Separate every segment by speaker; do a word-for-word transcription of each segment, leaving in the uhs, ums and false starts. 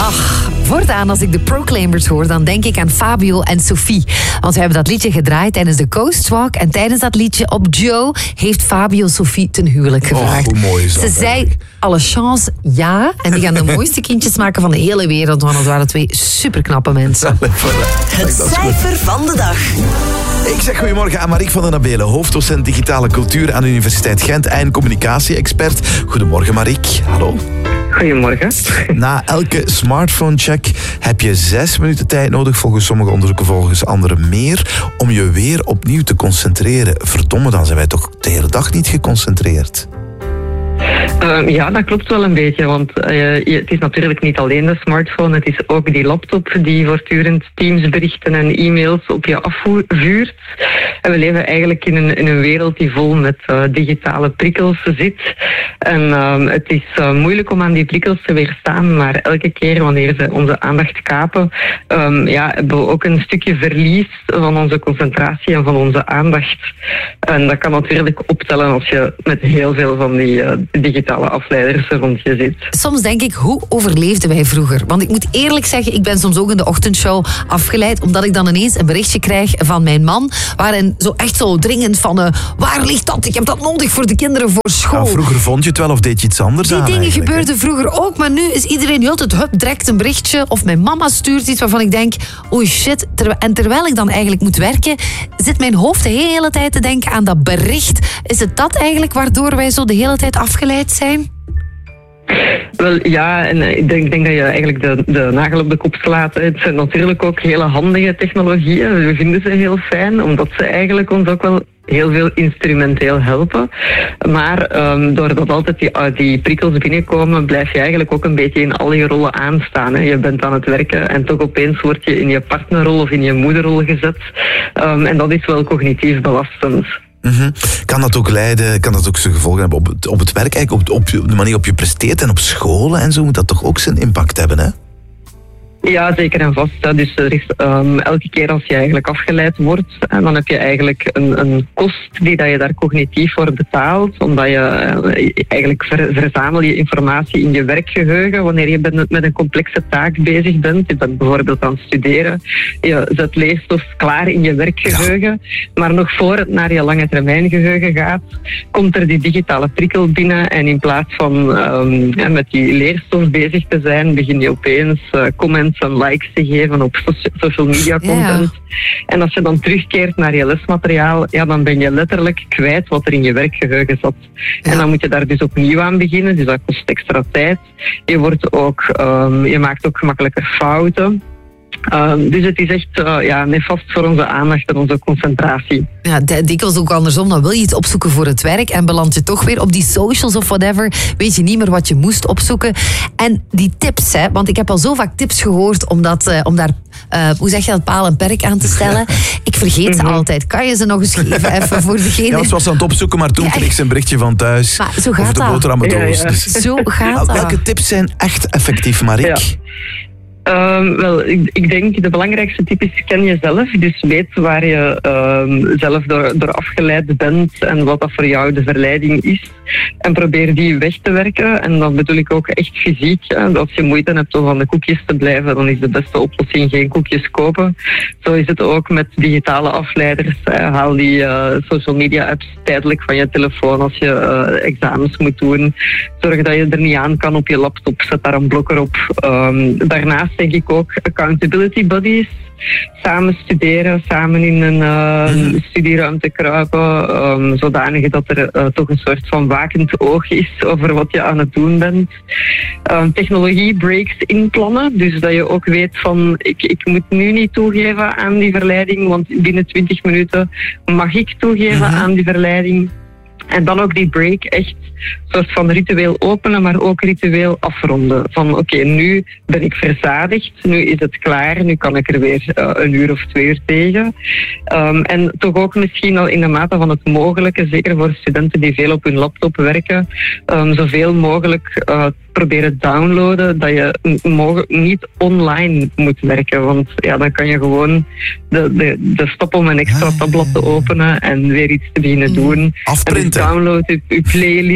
Speaker 1: Ach, voortaan als ik de Proclaimers hoor, dan denk ik aan Fabio en Sophie. Want we hebben dat liedje gedraaid tijdens de Coast Walk. En tijdens dat liedje op Joe heeft Fabio Sophie ten huwelijk gevraagd.
Speaker 2: Oh, hoe mooi is dat?
Speaker 1: Ze zei, alle chance, ja. En die gaan de mooiste kindjes maken van de hele wereld. Want het waren twee superknappe mensen.
Speaker 3: Het cijfer van de dag.
Speaker 2: Ik zeg goedemorgen aan Marieke van den Abelen, hoofddocent digitale cultuur aan de Universiteit Gent en communicatie-expert. Goedemorgen Marieke, hallo.
Speaker 4: Goedemorgen.
Speaker 2: Na elke smartphone-check heb je zes minuten tijd nodig, volgens sommige onderzoeken, volgens anderen meer, om je weer opnieuw te concentreren. Verdomme, dan zijn wij toch de hele dag niet geconcentreerd.
Speaker 4: Uh, ja, dat klopt wel een beetje, want uh, je, het is natuurlijk niet alleen de smartphone, het is ook die laptop die voortdurend Teams-berichten en e-mails op je afvuurt. En we leven eigenlijk in een, in een wereld die vol met uh, digitale prikkels zit. En uh, het is uh, moeilijk om aan die prikkels te weerstaan, maar elke keer wanneer ze onze aandacht kapen, um, ja, hebben we ook een stukje verlies van onze concentratie en van onze aandacht. En dat kan natuurlijk optellen als je met heel veel van die uh, digitale afleiders rond je zit.
Speaker 1: Soms denk ik, hoe overleefden wij vroeger? Want ik moet eerlijk zeggen, ik ben soms ook in de ochtendshow afgeleid, omdat ik dan ineens een berichtje krijg van mijn man, waarin zo echt zo dringend van, uh, waar ligt dat? Ik heb dat nodig voor de kinderen voor school.
Speaker 2: Ja, vroeger vond je het wel of deed je iets anders
Speaker 1: Die
Speaker 2: aan
Speaker 1: dingen
Speaker 2: eigenlijk,
Speaker 1: gebeurden
Speaker 2: hè?
Speaker 1: vroeger ook, maar nu is iedereen heel het hup, direct een berichtje, of mijn mama stuurt iets waarvan ik denk, oei shit, terwijl, en terwijl ik dan eigenlijk moet werken, zit mijn hoofd de hele tijd te denken aan dat bericht. Is het dat eigenlijk waardoor wij zo de hele tijd afgeleid zijn?
Speaker 4: Wel ja, en ik denk, ik denk dat je eigenlijk de, de nagel op de kop slaat. Het zijn natuurlijk ook hele handige technologieën. We vinden ze heel fijn, omdat ze eigenlijk ons ook wel heel veel instrumenteel helpen. Maar um, doordat altijd die, uh, die prikkels binnenkomen, blijf je eigenlijk ook een beetje in al je rollen aanstaan. Hè. Je bent aan het werken en toch opeens word je in je partnerrol of in je moederrol gezet. Um, en dat is wel cognitief belastend.
Speaker 2: Mm-hmm. Kan dat ook leiden, kan dat ook zijn gevolgen hebben op het, op het werk, eigenlijk op, op de manier op je presteert en op scholen en zo, moet dat toch ook zijn impact hebben, hè?
Speaker 4: Ja, zeker en vast. Hè. Dus er is, um, elke keer als je eigenlijk afgeleid wordt, en dan heb je eigenlijk een, een kost die dat je daar cognitief voor betaalt, omdat je uh, eigenlijk ver, verzamel je informatie in je werkgeheugen wanneer je met, met een complexe taak bezig bent. Je bent bijvoorbeeld aan het studeren, je zet leerstof klaar in je werkgeheugen, maar nog voor het naar je lange termijn geheugen gaat, komt er die digitale prikkel binnen en in plaats van um, ja, met die leerstof bezig te zijn, begin je opeens uh, comments en likes te geven op social media content. Ja. En als je dan terugkeert naar je lesmateriaal, ja, dan ben je letterlijk kwijt wat er in je werkgeheugen zat. Ja. En dan moet je daar dus opnieuw aan beginnen, dus dat kost extra tijd. Je, wordt ook, um, je maakt ook gemakkelijker fouten. Um, dus het is echt uh, ja, nefast voor onze aandacht en onze concentratie.
Speaker 1: Ja, dikwijls ook andersom. Dan wil je iets opzoeken voor het werk en beland je toch weer op die socials of whatever. Weet je niet meer wat je moest opzoeken. En die tips, hè, want ik heb al zo vaak tips gehoord om, dat, uh, om daar, uh, hoe zeg je dat, paal en perk aan te stellen. Ik vergeet ze altijd. Kan je ze nog eens geven even voor degene?
Speaker 2: Ja, ze was aan het opzoeken, maar toen ja, kreeg ze een berichtje van thuis.
Speaker 1: Maar zo gaat
Speaker 2: over de boterhammendoos.
Speaker 4: Ja, ja.
Speaker 2: Dus.
Speaker 1: Zo gaat dat.
Speaker 2: Welke tips zijn echt effectief, Marieke?
Speaker 4: Ja. Um, wel, ik, ik denk de belangrijkste tip is ken jezelf. Dus weet waar je um, zelf door, door afgeleid bent en wat dat voor jou de verleiding is. En probeer die weg te werken. En dan bedoel ik ook echt fysiek. Hè. Als je moeite hebt om van de koekjes te blijven, dan is de beste oplossing geen koekjes kopen. Zo is het ook met digitale afleiders. Hè. Haal die uh, social media apps tijdelijk van je telefoon als je uh, examens moet doen. Zorg dat je er niet aan kan op je laptop. Zet daar een blokker op. Um, daarnaast denk ik ook accountability buddies. Samen studeren, samen in een uh, mm-hmm. studieruimte kruipen, um, zodanig dat er uh, toch een soort van wakend oog is over wat je aan het doen bent. Um, technologiebreaks inplannen, dus dat je ook weet van ik, ik moet nu niet toegeven aan die verleiding, want binnen twintig minuten mag ik toegeven mm-hmm. aan die verleiding. En dan ook die break echt een soort van ritueel openen, maar ook ritueel afronden. Van oké, okay, nu ben ik verzadigd, nu is het klaar, nu kan ik er weer uh, een uur of twee uur tegen. Um, en toch ook misschien al in de mate van het mogelijke, zeker voor studenten die veel op hun laptop werken, um, zoveel mogelijk uh, proberen downloaden, dat je mogen, niet online moet werken. Want ja, dan kan je gewoon de, de, de stop om een extra tabblad te openen en weer iets te beginnen doen.
Speaker 2: Afprinten.
Speaker 4: En dus download je, je playlist.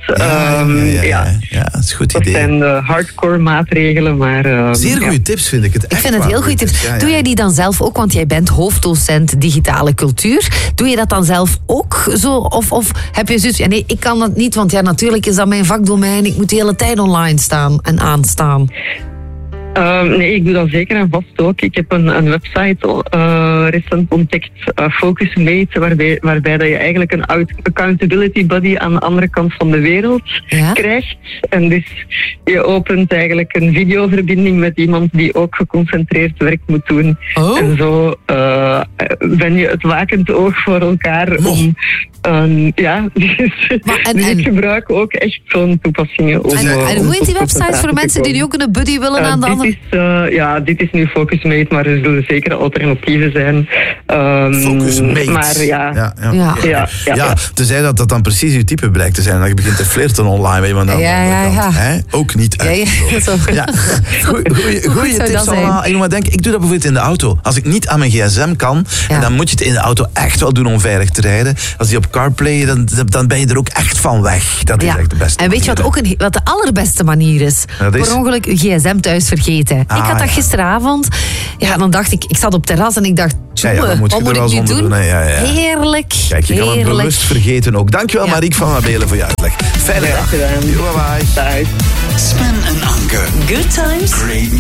Speaker 2: Ja,
Speaker 4: Um,
Speaker 2: ja, ja, ja,
Speaker 4: ja.
Speaker 2: ja, dat is een goed
Speaker 4: Dat
Speaker 2: idee.
Speaker 4: zijn de hardcore maatregelen, maar... um,
Speaker 2: Zeer goede
Speaker 4: ja.
Speaker 2: tips vind ik het.
Speaker 1: Ik
Speaker 2: echt
Speaker 1: vind het
Speaker 2: waar,
Speaker 1: heel goed.
Speaker 2: goeie tips. Ja, ja.
Speaker 1: Doe jij die dan zelf ook? Want jij bent hoofddocent digitale cultuur. Doe je dat dan zelf ook zo? Of, of heb je zoiets... Ja, nee, ik kan dat niet, want ja, natuurlijk is dat mijn vakdomein. Ik moet de hele tijd online staan en aanstaan.
Speaker 4: Um, nee, ik doe dat zeker en vast ook. Ik heb een, een website uh, recent ontdekt, uh, Focusmate, waarbij, waarbij dat je eigenlijk een out- accountability buddy aan de andere kant van de wereld
Speaker 1: Ja?
Speaker 4: krijgt. En dus je opent eigenlijk een videoverbinding met iemand die ook geconcentreerd werk moet doen.
Speaker 1: Oh.
Speaker 4: En zo uh, ben je het wakend oog voor elkaar
Speaker 2: Oh.
Speaker 4: om... Um, ja, dus,
Speaker 1: Maar en-
Speaker 4: dus
Speaker 1: en-
Speaker 4: ik gebruik ook echt zo'n toepassingen. Om,
Speaker 1: En,
Speaker 4: uh,
Speaker 1: en
Speaker 4: om
Speaker 1: hoe heet die
Speaker 4: tot
Speaker 1: website voor
Speaker 4: concentratie
Speaker 1: mensen
Speaker 4: te
Speaker 1: die nu
Speaker 4: komen.
Speaker 1: ook een buddy willen
Speaker 4: Uh,
Speaker 1: aan de
Speaker 4: dit
Speaker 1: andere...
Speaker 4: is, uh, ja, dit is nu Focusmate, maar er zullen zeker alternatieven zijn. Um,
Speaker 2: Focusmate.
Speaker 4: Maar ja,
Speaker 2: Ja, ja.
Speaker 1: Ja.
Speaker 4: ja, ja.
Speaker 2: Ja, tenzij dat dat dan precies uw type blijkt te zijn. Dat je begint te flirten online met iemand aan de
Speaker 1: Ja,
Speaker 2: andere
Speaker 1: ja,
Speaker 2: kant.
Speaker 1: ja.
Speaker 2: Hè? Ook niet
Speaker 1: Ja,
Speaker 2: uit.
Speaker 1: ja, zo.
Speaker 2: Ja, goeie, goeie,
Speaker 1: Hoe goed
Speaker 2: goeie
Speaker 1: zou
Speaker 2: tips
Speaker 1: dat zijn?
Speaker 2: allemaal. Ik moet maar denken, ik doe dat bijvoorbeeld in de auto. Als ik niet aan mijn gsm kan,
Speaker 1: Ja.
Speaker 2: en dan moet je het in de auto echt wel doen om veilig te rijden. Als die op CarPlay, dan, dan ben je er ook echt van weg. Dat is
Speaker 1: Ja.
Speaker 2: echt de beste
Speaker 1: En weet je wat
Speaker 2: manier,
Speaker 1: ook een, wat de allerbeste manier is?
Speaker 2: Dat is?
Speaker 1: Per ongeluk je gsm thuis vergeten.
Speaker 2: Ah,
Speaker 1: ik had dat
Speaker 2: ja.
Speaker 1: gisteravond. Ja, dan dacht ik, ik zat op terras en ik dacht,
Speaker 2: Ja, ja,
Speaker 1: tjoe,
Speaker 2: dan moet je
Speaker 1: wat
Speaker 2: er
Speaker 1: moet
Speaker 2: wel
Speaker 1: ik nu
Speaker 2: zonder
Speaker 1: doen?
Speaker 2: doen, hè. Ja, ja.
Speaker 1: Heerlijk.
Speaker 2: Kijk, je kan het
Speaker 1: heerlijk.
Speaker 2: bewust vergeten ook. Dankjewel,
Speaker 4: Ja.
Speaker 2: Marieke van Mabelen, voor je uitleg. Fijne
Speaker 4: Graag
Speaker 2: dag.
Speaker 4: gedaan.
Speaker 2: Bye bye.
Speaker 4: Dag.
Speaker 5: Sven en Anke.
Speaker 3: Good times.
Speaker 5: Great